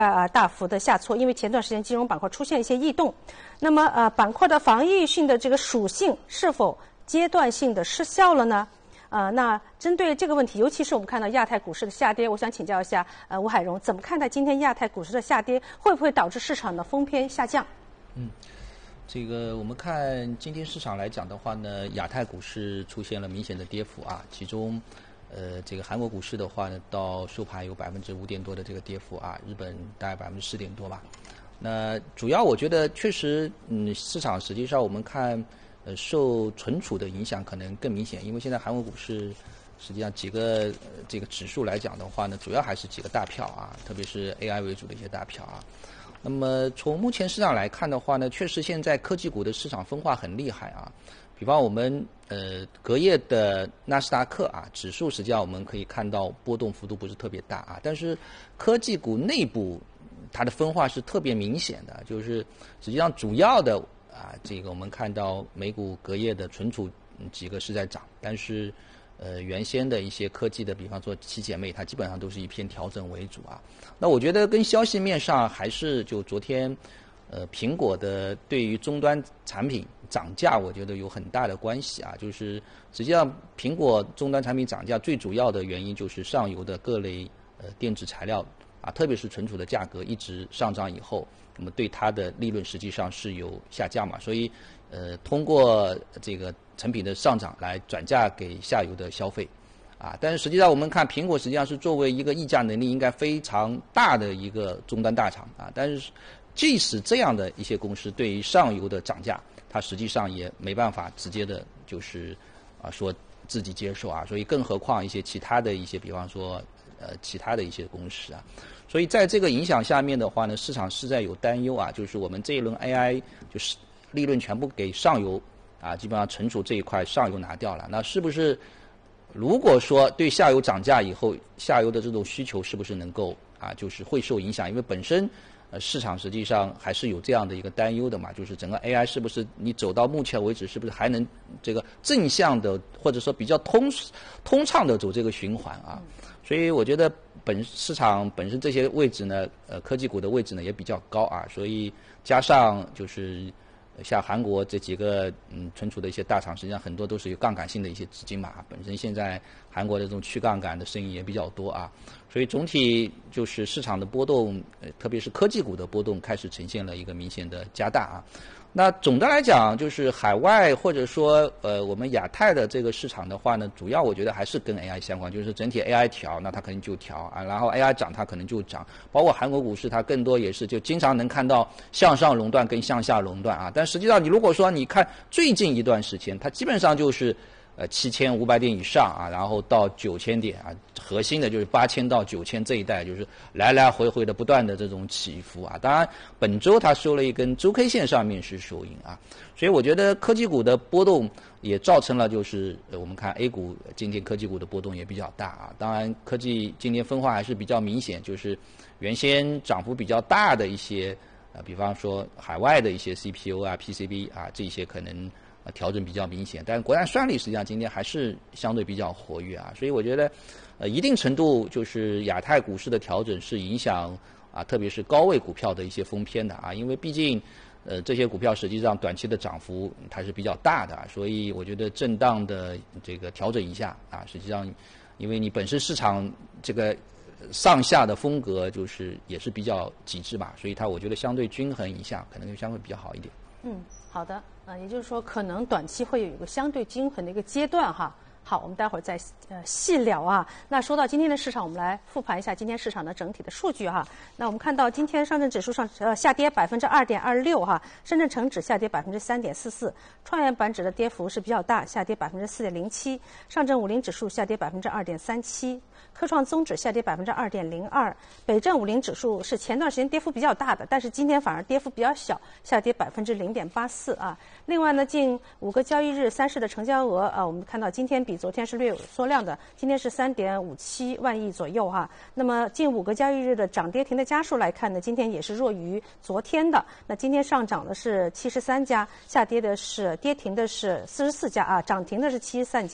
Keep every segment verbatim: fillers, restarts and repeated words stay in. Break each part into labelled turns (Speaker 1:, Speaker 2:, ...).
Speaker 1: 呃大幅的下挫，因为前段时间金融板块出现一些异动。那么呃板块的防御性的这个属性是否阶段性的失效了呢？呃，那针对这个问题，尤其是我们看到亚太股市的下跌，我想请教一下呃吴海荣，怎么看待今天亚太股市的下跌，会不会导致市场的疯偏下降？
Speaker 2: 嗯。这个我们看今天市场来讲的话呢，亚太股市出现了明显的跌幅啊，其中，呃，这个韩国股市的话呢，到收盘有百分之五点多的这个跌幅啊，日本大概百分之四点多吧。那主要我觉得确实，嗯，市场实际上我们看，呃，受存储的影响可能更明显，因为现在韩国股市实际上几个、呃、这个指数来讲的话呢，主要还是几个大票啊，特别是 A I 为主的一些大票啊。那么从目前市场来看的话呢，确实现在科技股的市场分化很厉害啊。比方我们呃隔夜的纳斯达克啊指数，实际上我们可以看到波动幅度不是特别大啊，但是科技股内部它的分化是特别明显的，就是实际上主要的啊这个我们看到美股隔夜的存储几个是在涨，但是呃，原先的一些科技的，比方说七姐妹，它基本上都是以偏调整为主啊。那我觉得跟消息面上还是就昨天，呃，苹果的对于终端产品涨价，我觉得有很大的关系啊。就是实际上苹果终端产品涨价最主要的原因就是上游的各类呃电子材料啊，特别是存储的价格一直上涨以后，那么对它的利润实际上是有下降嘛，所以呃，通过这个成品的上涨来转嫁给下游的消费，啊，但是实际上我们看苹果实际上是作为一个议价能力应该非常大的一个终端大厂啊，但是即使这样的一些公司对于上游的涨价，它实际上也没办法直接的就是啊说自己接受啊，所以更何况一些其他的一些，比方说呃其他的一些公司啊，所以在这个影响下面的话呢，市场实在有担忧啊，就是我们这一轮 A I 就是利润全部给上游啊，基本上存储这一块上游拿掉了，那是不是如果说对下游涨价以后，下游的这种需求是不是能够啊，就是会受影响？因为本身呃市场实际上还是有这样的一个担忧的嘛，就是整个 A I 是不是你走到目前为止，是不是还能这个正向的或者说比较通通畅的走这个循环啊？所以我觉得本市场本身这些位置呢，呃科技股的位置呢也比较高啊，所以加上就是像韩国这几个嗯存储的一些大厂，实际上很多都是有杠杆性的一些资金嘛，本身现在韩国的这种去杠杆的生意也比较多啊，所以总体就是市场的波动，呃特别是科技股的波动开始呈现了一个明显的加大啊。那总的来讲，就是海外或者说呃我们亚太的这个市场的话呢，主要我觉得还是跟 A I 相关，就是整体 A I 调，那它肯定就调啊，然后 A I 涨它可能就涨，包括韩国股市它更多也是就经常能看到向上垄断跟向下垄断啊，但实际上你如果说你看最近一段时间，它基本上就是呃七千五百点以上啊，然后到九千点啊，核心的就是八千到九千这一带，就是来来回回的不断的这种起伏啊。当然本周它收了一根周 K 线上面是收阴啊，所以我觉得科技股的波动也造成了就是呃我们看 A 股今天科技股的波动也比较大啊。当然科技今天分化还是比较明显，就是原先涨幅比较大的一些啊，比方说海外的一些 C P U 啊 P C B 啊这些可能呃，调整比较明显，但是国产算力实际上今天还是相对比较活跃啊，所以我觉得，呃，一定程度就是亚太股市的调整是影响啊，特别是高位股票的一些疯偏的啊，因为毕竟，呃，这些股票实际上短期的涨幅它是比较大的，所以我觉得震荡的这个调整一下啊，实际上，因为你本身市场这个上下的风格就是也是比较极致嘛，所以它我觉得相对均衡一下，可能相对比较好一点。
Speaker 1: 嗯，好的，呃，也就是说，可能短期会有一个相对均衡的一个阶段哈。好，我们待会儿再呃细聊啊。那说到今天的市场，我们来复盘一下今天市场的整体的数据哈。那我们看到今天上证指数上呃下跌百分之二点二六哈，深圳成指下跌百分之三点四四，创业板指的跌幅是比较大，下跌百分之四点零七，上证五零指数下跌百分之二点三七。科创综指下跌百分之二点零二，北证五零指数是前段时间跌幅比较大的，但是今天反而跌幅比较小，下跌百分之零点八四啊。另外呢，近五个交易日三市的成交额啊，我们看到今天比昨天是略有缩量的，今天是三点五七万亿左右哈。那么近五个交易日的涨跌停的家数来看呢，今天也是弱于昨天的。那今天上涨的是七十三家，下跌的是跌停的是四十四家啊，涨停的是七十三家。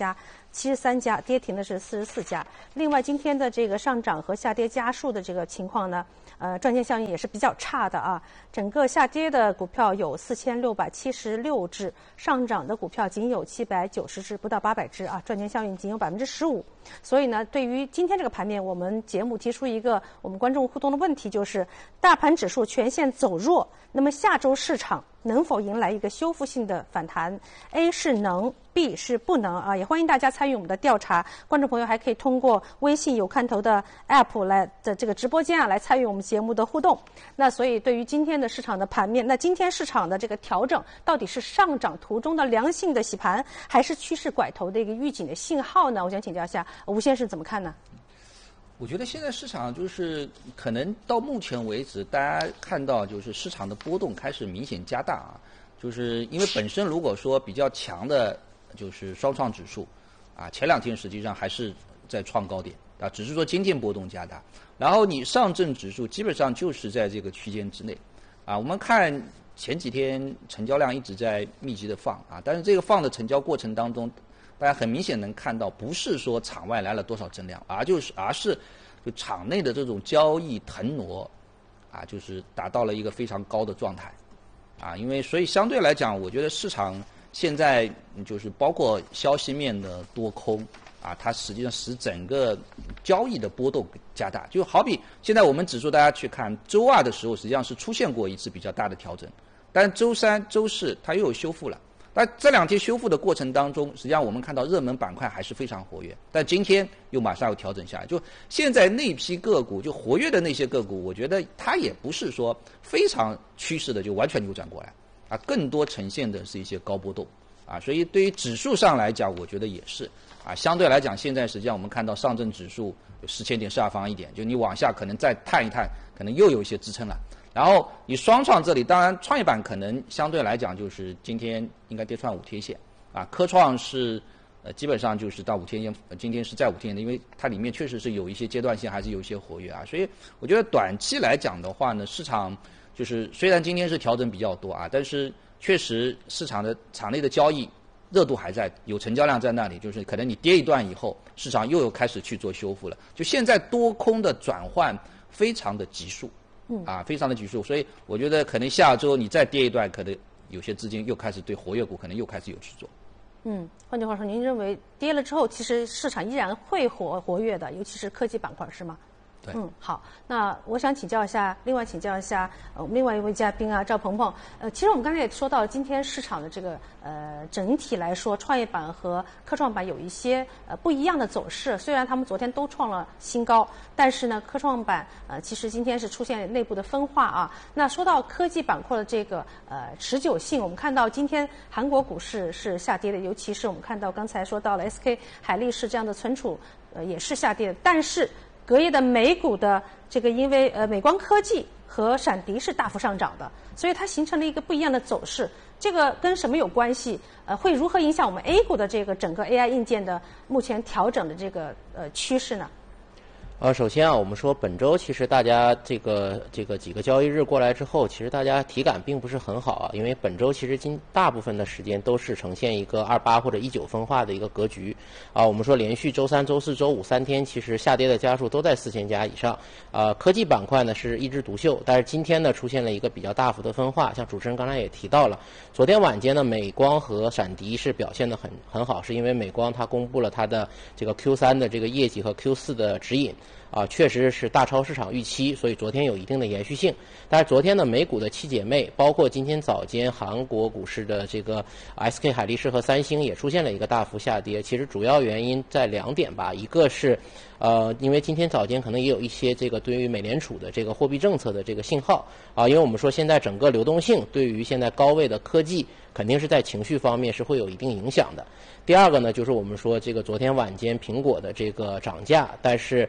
Speaker 1: 七十三家，跌停的是四十四家。另外，今天的这个上涨和下跌家数的这个情况呢，呃，赚钱效应也是比较差的啊。整个下跌的股票有四千六百七十六只，上涨的股票仅有七百九十只，不到八百只啊，赚钱效应仅有百分之十五。所以呢，对于今天这个盘面，我们节目提出一个我们观众互动的问题，就是大盘指数全线走弱，那么下周市场能否迎来一个修复性的反弹 ？A 是能 ，B 是不能啊！也欢迎大家参与我们的调查，观众朋友还可以通过微信有看头的 App 来的这个直播间啊，来参与我们节目的互动。那所以对于今天的市场的盘面，那今天市场的这个调整到底是上涨途中的良性的洗盘，还是趋势拐头的一个预警的信号呢？我想请教一下吴先生怎么看呢？
Speaker 2: 我觉得现在市场就是可能到目前为止，大家看到就是市场的波动开始明显加大啊，就是因为本身如果说比较强的，就是双创指数，啊，前两天实际上还是在创高点啊，只是说今天波动加大，然后你上证指数基本上就是在这个区间之内，啊，我们看前几天成交量一直在密集的放啊，但是这个放的成交过程当中，大家很明显能看到，不是说场外来了多少增量，而就是而是就场内的这种交易腾挪，啊，就是达到了一个非常高的状态，啊，因为所以相对来讲，我觉得市场现在就是包括消息面的多空，啊，它实际上使整个交易的波动加大。就好比现在我们指数大家去看，周二的时候实际上是出现过一次比较大的调整，但周三、周四它又有修复了。但这两天修复的过程当中，实际上我们看到热门板块还是非常活跃，但今天又马上又调整下来。就现在那批个股，就活跃的那些个股，我觉得它也不是说非常趋势的就完全扭转过来，啊，更多呈现的是一些高波动，啊，所以对于指数上来讲，我觉得也是，啊，相对来讲，现在实际上我们看到上证指数有十千点下方一点，就你往下可能再探一探，可能又有一些支撑了。然后你双创这里，当然创业板可能相对来讲就是今天应该跌穿五天线，啊，科创是呃基本上就是到五天线，今天是在五天线的，因为它里面确实是有一些阶段性还是有一些活跃啊，所以我觉得短期来讲的话呢，市场就是虽然今天是调整比较多啊，但是确实市场的场内的交易热度还在，有成交量在那里，就是可能你跌一段以后，市场又有开始去做修复了，就现在多空的转换非常的急速。嗯啊，非常的急速，所以我觉得可能下周你再跌一段，可能有些资金又开始对活跃股可能又开始有去做。
Speaker 1: 嗯，换句话说，您认为跌了之后，其实市场依然会活活跃的，尤其是科技板块，是吗？
Speaker 2: 对。
Speaker 1: 嗯，好，那我想请教一下，另外请教一下呃，我们另外一位嘉宾啊，赵鹏鹏。呃，其实我们刚才也说到，今天市场的这个呃整体来说，创业板和科创板有一些呃不一样的走势。虽然他们昨天都创了新高，但是呢，科创板呃其实今天是出现内部的分化啊。那说到科技板块的这个呃持久性，我们看到今天韩国股市是下跌的，尤其是我们看到刚才说到了 S K 海力士这样的存储呃也是下跌的，但是隔夜的美股的这个，因为呃美光科技和闪迪是大幅上涨的，所以它形成了一个不一样的走势。这个跟什么有关系？呃，会如何影响我们 A 股的这个整个 A I 硬件的目前调整的这个呃趋势呢？
Speaker 3: 呃，首先啊，我们说本周其实大家这个这个几个交易日过来之后，其实大家体感并不是很好啊，因为本周其实今大部分的时间都是呈现一个二八或者一九分化的一个格局啊。我们说连续周三、周四周五三天，其实下跌的家数都在四千家以上。啊，科技板块呢是一枝独秀，但是今天呢出现了一个比较大幅的分化，像主持人刚才也提到了，昨天晚间呢美光和闪迪是表现得很很好，是因为美光它公布了它的这个 Q 三 的这个业绩和 Q 四 的指引。啊，确实是大超市场预期，所以昨天有一定的延续性。但是昨天呢，美股的七姐妹，包括今天早间韩国股市的这个 S K 海力士和三星也出现了一个大幅下跌。其实主要原因在两点吧，一个是呃，因为今天早间可能也有一些这个对于美联储的这个货币政策的这个信号啊，因为我们说现在整个流动性对于现在高位的科技肯定是在情绪方面是会有一定影响的。第二个呢，就是我们说这个昨天晚间苹果的这个涨价，但是大家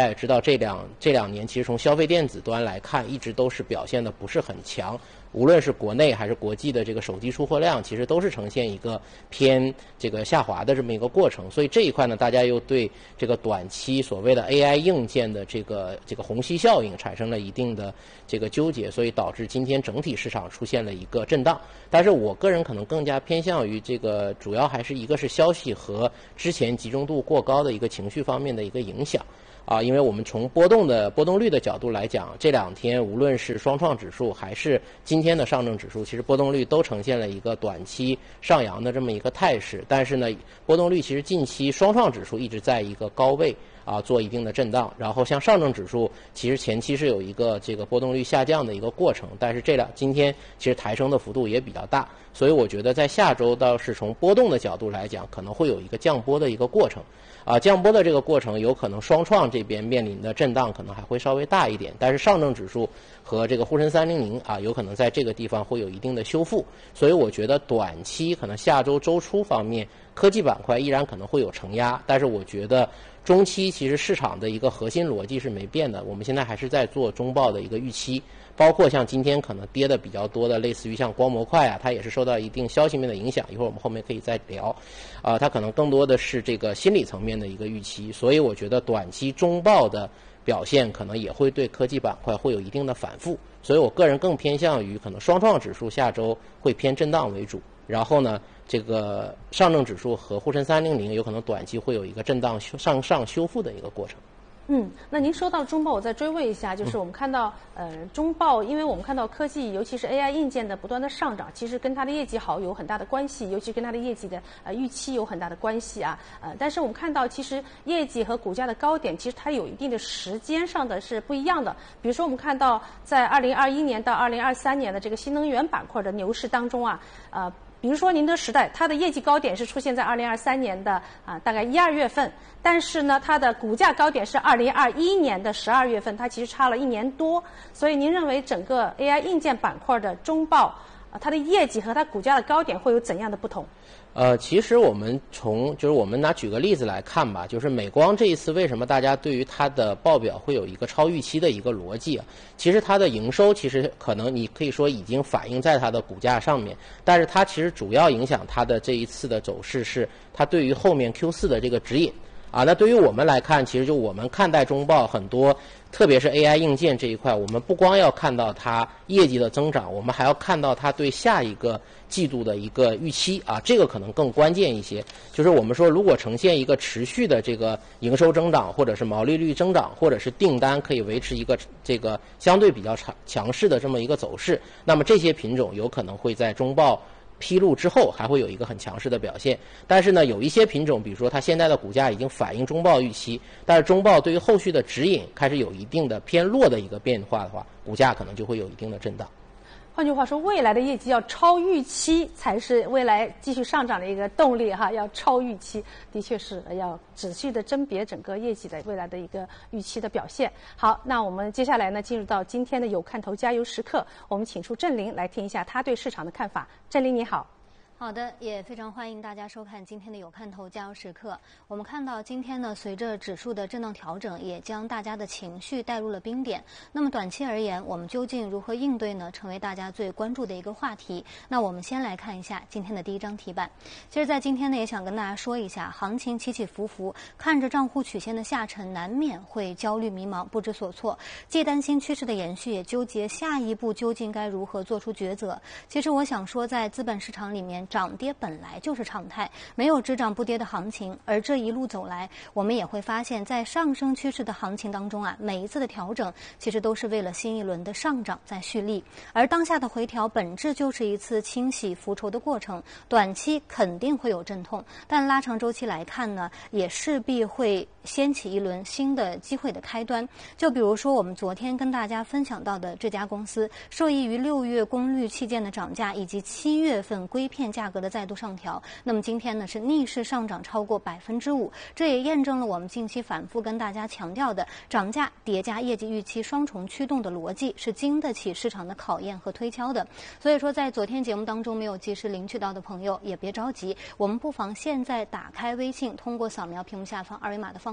Speaker 3: 家也知道，这两这两年其实从消费电子端来看，一直都是表现的不是很强。无论是国内还是国际的这个手机出货量，其实都是呈现一个偏这个下滑的这么一个过程。所以这一块呢，大家又对这个短期所谓的 A I 硬件的这个这个虹吸效应产生了一定的这个纠结，所以导致今天整体市场出现了一个震荡。但是我个人可能更加偏向于这个，主要还是一个是消息和之前集中度过高的一个情绪方面的一个影响。啊，因为我们从波动的波动率的角度来讲，这两天无论是双创指数还是今天的上证指数，其实波动率都呈现了一个短期上扬的这么一个态势。但是呢，波动率其实近期双创指数一直在一个高位啊做一定的震荡，然后像上证指数其实前期是有一个这个波动率下降的一个过程，但是这两今天其实抬升的幅度也比较大，所以我觉得在下周倒是从波动的角度来讲，可能会有一个降波的一个过程。啊，降波的这个过程有可能双创这边面临的震荡可能还会稍微大一点，但是上证指数和这个沪深三零零啊，有可能在这个地方会有一定的修复，所以我觉得短期可能下周周初方面，科技板块依然可能会有承压，但是我觉得中期其实市场的一个核心逻辑是没变的，我们现在还是在做中报的一个预期。包括像今天可能跌的比较多的，类似于像光模块啊，它也是受到一定消息面的影响。一会儿我们后面可以再聊，啊、呃，它可能更多的是这个心理层面的一个预期，所以我觉得短期中报的表现可能也会对科技板块会有一定的反复，所以我个人更偏向于可能双创指数下周会偏震荡为主，然后呢，这个上证指数和沪深三零零有可能短期会有一个震荡上上修复的一个过程。
Speaker 1: 嗯，那您说到中报，我再追问一下，就是我们看到，呃，中报，因为我们看到科技，尤其是 A I 硬件的不断的上涨，其实跟它的业绩好有很大的关系，尤其跟它的业绩的呃预期有很大的关系啊。呃，但是我们看到，其实业绩和股价的高点，其实它有一定的时间上的是不一样的。比如说，我们看到在二零二一年到二零二三年的这个新能源板块的牛市当中啊，呃。比如说宁德时代，它的业绩高点是出现在二零二三年的啊大概一二月份，但是呢，它的股价高点是二零二一年的十二月份，它其实差了一年多。所以您认为整个 A I 硬件板块的中报，啊，它的业绩和它股价的高点会有怎样的不同？
Speaker 3: 呃，其实我们从就是我们拿举个例子来看吧，就是美光这一次为什么大家对于它的报表会有一个超预期的一个逻辑啊？其实它的营收其实可能你可以说已经反映在它的股价上面，但是它其实主要影响它的这一次的走势是它对于后面 Q 四的这个指引啊。那对于我们来看，其实就我们看待中报很多。特别是 A I 硬件这一块，我们不光要看到它业绩的增长，我们还要看到它对下一个季度的一个预期啊，这个可能更关键一些。就是我们说，如果呈现一个持续的这个营收增长，或者是毛利率增长，或者是订单可以维持一个这个相对比较强强势的这么一个走势，那么这些品种有可能会在中报披露之后还会有一个很强势的表现。但是呢，有一些品种，比如说它现在的股价已经反映中报预期，但是中报对于后续的指引开始有一定的偏弱的一个变化的话，股价可能就会有一定的震荡。
Speaker 1: 换句话说，未来的业绩要超预期才是未来继续上涨的一个动力哈，要超预期，的确是要仔细的甄别整个业绩的未来的一个预期的表现。好，那我们接下来呢，进入到今天的有看头加油时刻，我们请出郑林来听一下他对市场的看法。郑林你好。
Speaker 4: 好的，也非常欢迎大家收看今天的有看头加油时刻。我们看到今天呢，随着指数的震荡调整，也将大家的情绪带入了冰点。那么短期而言，我们究竟如何应对呢？成为大家最关注的一个话题。那我们先来看一下今天的第一张题板。其实，在今天呢，也想跟大家说一下，行情起起伏伏，看着账户曲线的下沉，难免会焦虑迷茫，不知所措，既担心趋势的延续，也纠结下一步究竟该如何做出抉择。其实，我想说，在资本市场里面，涨跌本来就是常态，没有只涨不跌的行情。而这一路走来，我们也会发现，在上升趋势的行情当中啊，每一次的调整其实都是为了新一轮的上涨在蓄力。而当下的回调本质就是一次清洗浮筹的过程，短期肯定会有阵痛，但拉长周期来看呢，也势必会掀起一轮新的机会的开端。就比如说我们昨天跟大家分享到的这家公司，受益于六月功率器件的涨价以及七月份硅片价格的再度上调，那么今天呢是逆势上涨超过百分之五，这也验证了我们近期反复跟大家强调的涨价叠加业绩预期双重驱动的逻辑是经得起市场的考验和推敲的。所以说，在昨天节目当中没有及时领取到的朋友也别着急，我们不妨现在打开微信，通过扫描屏幕下方二维码的方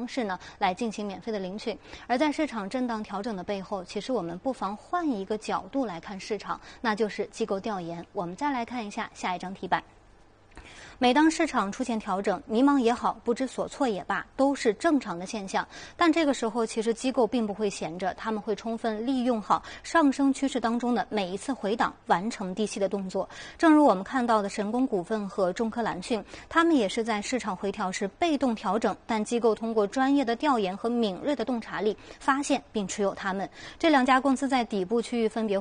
Speaker 4: 方式呢来进行免费的领取。而在市场震荡调整的背后，其实我们不妨换一个角度来看市场，那就是机构调研。我们再来看一下下一张题板。每当市场出现调整，迷茫也好，不知所措也罢，都是正常的现象。但这个时候，其实机构并不会闲着，他们会充分利用好上升趋势当中的每一次回档，完成低吸的动作。正如我们看到的神工股份和中科蓝讯，他们也是在市场回调时被动调整，但机构通过专业的调研和敏锐的洞察力，发现并持有他们。这两家公司在底部区域分别